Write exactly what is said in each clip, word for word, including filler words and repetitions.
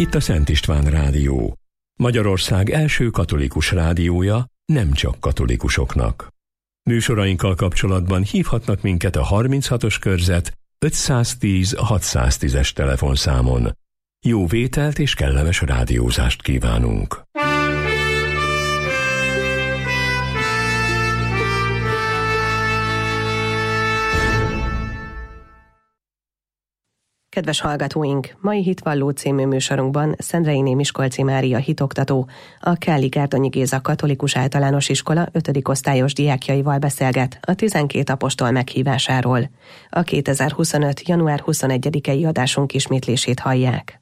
Itt a Szent István Rádió, Magyarország első katolikus rádiója, nem csak katolikusoknak. Műsorainkkal kapcsolatban hívhatnak minket a harminchatos körzet ötszáztíz hatszáztízes telefonszámon. Jó vételt és kellemes rádiózást kívánunk! Kedves hallgatóink! Mai Hitvalló című műsorunkban Szendreiné Miskolci Mária hitoktató, a Kelly Gárdonyi Géza Katolikus Általános Iskola ötödik osztályos diákjaival beszélget a tizenkét apostol meghívásáról. A kétezer-huszonöt. január huszonegyedikei adásunk ismétlését hallják.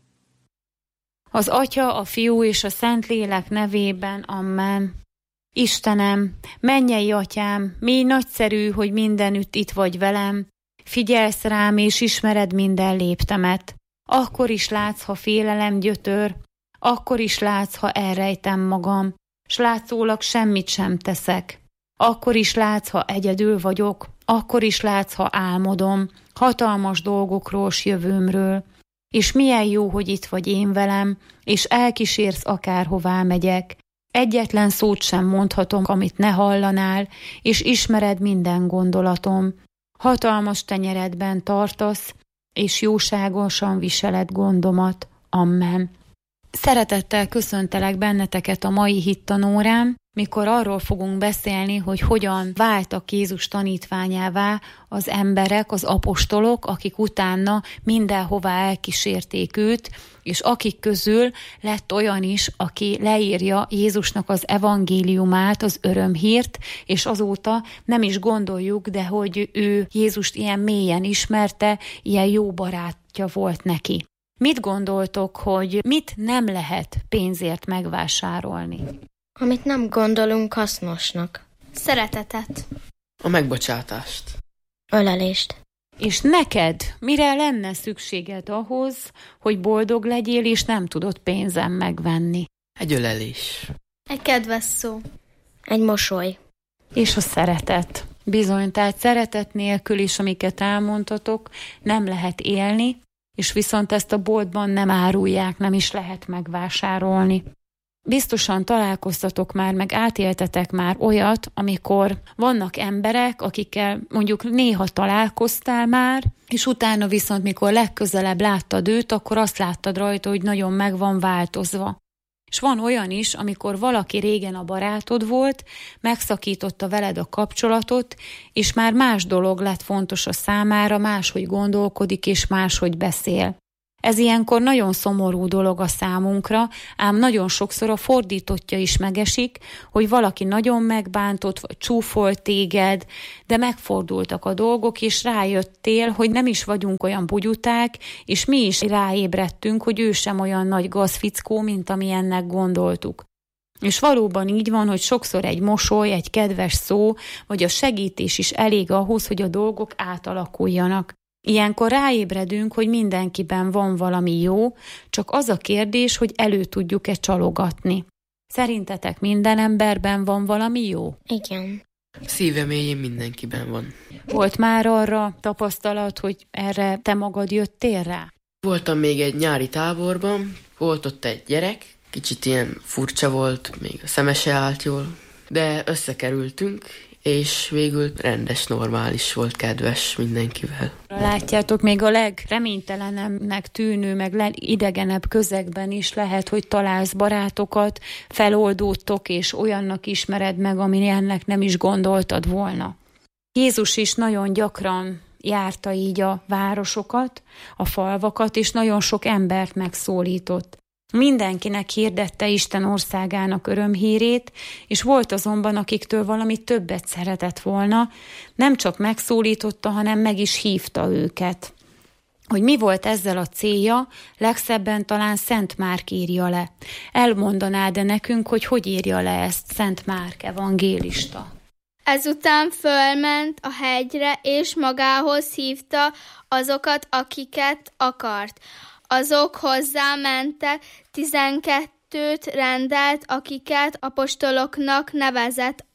Az Atya, a Fiú és a Szentlélek nevében, amen. Istenem, mennyei Atyám, mi nagyszerű, hogy mindenütt itt vagy velem, figyelsz rám és ismered minden léptemet. Akkor is látsz, ha félelem gyötör, akkor is látsz, ha elrejtem magam, s látszólag semmit sem teszek. Akkor is látsz, ha egyedül vagyok, akkor is látsz, ha álmodom, hatalmas dolgokról s jövőmről. És milyen jó, hogy itt vagy én velem, és elkísérsz akárhová megyek. Egyetlen szót sem mondhatom, amit ne hallanál, és ismered minden gondolatom. Hatalmas tenyeredben tartasz, és jóságosan viseled gondomat. Amen. Szeretettel köszöntelek benneteket a mai hittanórán, mikor arról fogunk beszélni, hogy hogyan váltak Jézus tanítványává az emberek, az apostolok, akik utána mindenhová elkísérték őt, és akik közül lett olyan is, aki leírja Jézusnak az evangéliumát, az örömhírt, és azóta nem is gondoljuk, de hogy ő Jézust ilyen mélyen ismerte, ilyen jó barátja volt neki. Mit gondoltok, hogy mit nem lehet pénzért megvásárolni? Amit nem gondolunk hasznosnak. Szeretetet. A megbocsátást. Ölelést. És neked mire lenne szükséged ahhoz, hogy boldog legyél, és nem tudod pénzen megvenni? Egy ölelés. Egy kedves szó. Egy mosoly. És a szeretet. Bizony, tehát szeretet nélkül is, amiket elmondtatok, nem lehet élni, és viszont ezt a boltban nem árulják, nem is lehet megvásárolni. Biztosan találkoztatok már, meg átéltetek már olyat, amikor vannak emberek, akikkel mondjuk néha találkoztál már, és utána viszont, mikor legközelebb láttad őt, akkor azt láttad rajta, hogy nagyon meg van változva. És van olyan is, amikor valaki régen a barátod volt, megszakította veled a kapcsolatot, és már más dolog lett fontos a számára, máshogy gondolkodik, és máshogy beszél. Ez ilyenkor nagyon szomorú dolog a számunkra, ám nagyon sokszor a fordítottja is megesik, hogy valaki nagyon megbántott, vagy csúfolt téged, de megfordultak a dolgok, és rájöttél, hogy nem is vagyunk olyan bugyuták, és mi is ráébredtünk, hogy ő sem olyan nagy gazfickó, mint amilyennek gondoltuk. És valóban így van, hogy sokszor egy mosoly, egy kedves szó, vagy a segítés is elég ahhoz, hogy a dolgok átalakuljanak. Ilyenkor ráébredünk, hogy mindenkiben van valami jó, csak az a kérdés, hogy elő tudjuk-e csalogatni. Szerintetek minden emberben van valami jó? Igen. Szíve mélyén mindenkiben van. Volt már arra tapasztalat, hogy erre te magad jöttél rá? Voltam még egy nyári táborban, volt ott egy gyerek, kicsit ilyen furcsa volt, még a szeme se állt jól, de összekerültünk, és végül rendes, normális volt, kedves mindenkivel. Látjátok, még a legreménytelenebbnek tűnő, meg legidegenebb közegben is lehet, hogy találsz barátokat, feloldódtok, és olyannak ismered meg, ami ennek nem is gondoltad volna. Jézus is nagyon gyakran járta így a városokat, a falvakat, és nagyon sok embert megszólított. Mindenkinek hirdette Isten országának örömhírét, és volt azonban, akiktől valami többet szeretett volna, nem csak megszólította, hanem meg is hívta őket. Hogy mi volt ezzel a célja, legszebben talán Szent Márk írja le. Elmondanád-e nekünk, hogy hogy írja le ezt Szent Márk evangélista? Ezután fölment a hegyre, és magához hívta azokat, akiket akart. Azok hozzá mentek, tizenkettőt rendelt, akiket apostoloknak nevezett,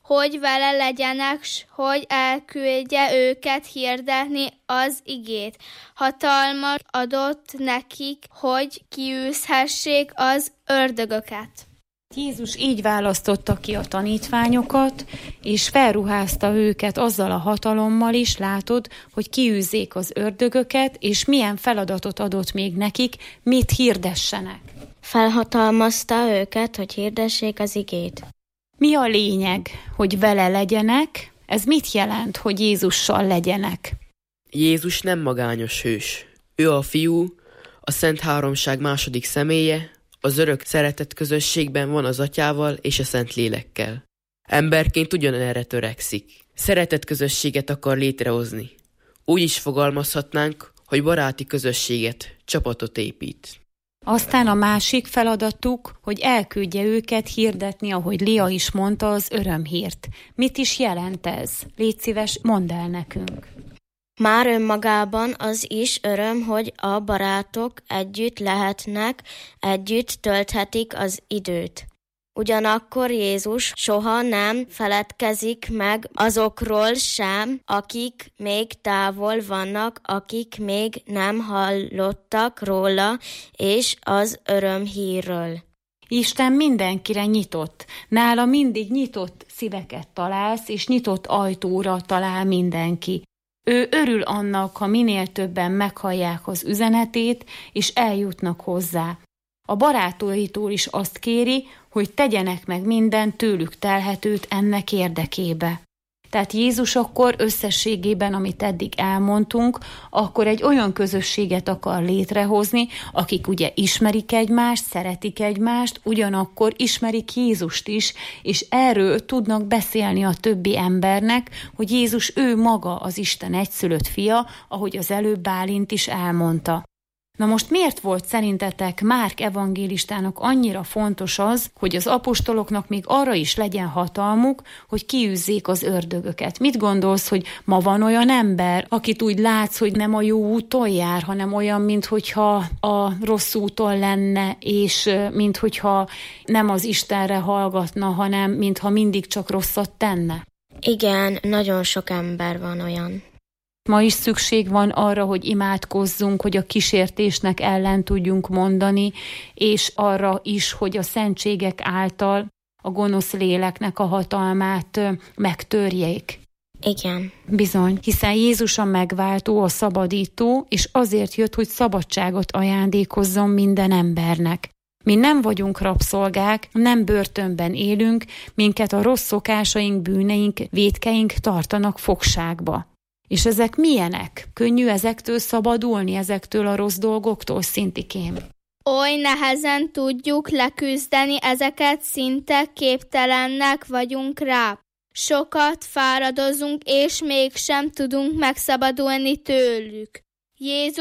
hogy vele legyenek, s hogy elküldje őket hirdetni az igét. Hatalmat adott nekik, hogy kiűzhessék az ördögöket. Jézus így választotta ki a tanítványokat, és felruházta őket azzal a hatalommal is, látod, hogy kiűzzék az ördögöket, és milyen feladatot adott még nekik, mit hirdessenek. Felhatalmazta őket, hogy hirdessék az igét. Mi a lényeg, hogy vele legyenek? Ez mit jelent, hogy Jézussal legyenek? Jézus nem magányos hős. Ő a Fiú, a Szent Háromság második személye, az örök szeretet közösségben van az Atyával és a Szentlélekkel. Emberként ugyanerre törekszik. Szeretet közösséget akar létrehozni. Úgy is fogalmazhatnánk, hogy baráti közösséget, csapatot épít. Aztán a másik feladatuk, hogy elküldje őket hirdetni, ahogy Lia is mondta, az örömhírt. Mit is jelent ez? Légy szíves, mondd el nekünk. Már önmagában az is öröm, hogy a barátok együtt lehetnek, együtt tölthetik az időt. Ugyanakkor Jézus soha nem feledkezik meg azokról sem, akik még távol vannak, akik még nem hallottak róla és az örömhírről. Isten mindenkire nyitott. Nála mindig nyitott szíveket találsz, és nyitott ajtóra talál mindenki. Ő örül annak, ha minél többen meghallják az üzenetét, és eljutnak hozzá. A barátaitól is azt kéri, hogy tegyenek meg minden tőlük telhetőt ennek érdekébe. Tehát Jézus akkor összességében, amit eddig elmondtunk, akkor egy olyan közösséget akar létrehozni, akik ugye ismerik egymást, szeretik egymást, ugyanakkor ismerik Jézust is, és erről tudnak beszélni a többi embernek, hogy Jézus ő maga az Isten egyszülött fia, ahogy az előbb Bálint is elmondta. Na most miért volt szerintetek Márk evangélistának annyira fontos az, hogy az apostoloknak még arra is legyen hatalmuk, hogy kiűzzék az ördögöket? Mit gondolsz, hogy ma van olyan ember, akit úgy látsz, hogy nem a jó úton jár, hanem olyan, minthogyha a rossz úton lenne, és minthogyha nem az Istenre hallgatna, hanem mintha mindig csak rosszat tenne? Igen, nagyon sok ember van olyan. Ma is szükség van arra, hogy imádkozzunk, hogy a kísértésnek ellen tudjunk mondani, és arra is, hogy a szentségek által a gonosz léleknek a hatalmát megtörjék. Igen. Bizony, hiszen Jézus a megváltó, a szabadító, és azért jött, hogy szabadságot ajándékozzon minden embernek. Mi nem vagyunk rabszolgák, nem börtönben élünk, minket a rossz szokásaink, bűneink, vétkeink tartanak fogságba. És ezek milyenek? Könnyű ezektől szabadulni, ezektől a rossz dolgoktól, Szintikém? Oly nehezen tudjuk leküzdeni ezeket, szinte képtelennek vagyunk rá. Sokat fáradozunk, és mégsem tudunk megszabadulni tőlük. Jézus